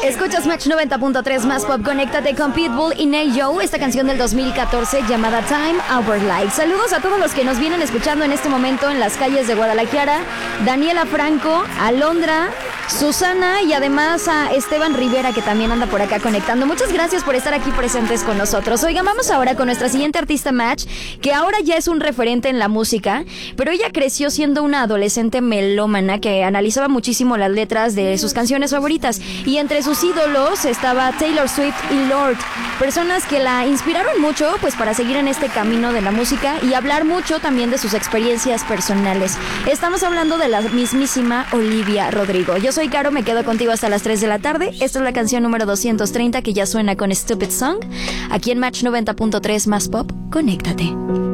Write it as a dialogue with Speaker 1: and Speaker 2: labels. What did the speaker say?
Speaker 1: Escuchas Match 90.3 más pop. Conéctate con Pitbull y Ney Joe. Esta canción del 2014 llamada Time Our Life. Saludos a todos los que nos vienen escuchando en este momento en las calles de Guadalajara. Daniela Franco, Alondra, Susana y además a Esteban Rivera, que también anda por acá conectando. Muchas gracias por estar aquí presentes con nosotros. Oigan, vamos ahora con nuestra siguiente artista Match, que ahora ya es un referente en la música, pero ella creció siendo una adolescente melómana que analizaba muchísimo las letras de sus canciones favoritas, y entre sus ídolos estaba Taylor Swift y Lorde, personas que la inspiraron mucho pues para seguir en este camino de la música y hablar mucho también de sus experiencias personales. Estamos hablando de la mismísima Olivia Rodrigo. Yo soy Caro, me quedo contigo hasta las 3 de la tarde. Esta es la canción número 230 que ya suena con Stupid Song, aquí en Match 90.3 más pop. Conéctate.